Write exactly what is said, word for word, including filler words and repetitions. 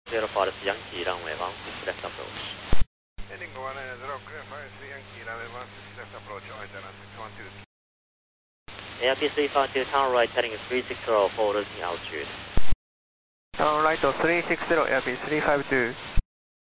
zero five two Yankee, runway one six left approach. Heading one zero clear five three Yankee, runway one six left approach, Oitana six one two. Airbus three five two, turn right, heading three six zero, four losing altitude. Turn right three six zero, Airbus three five two.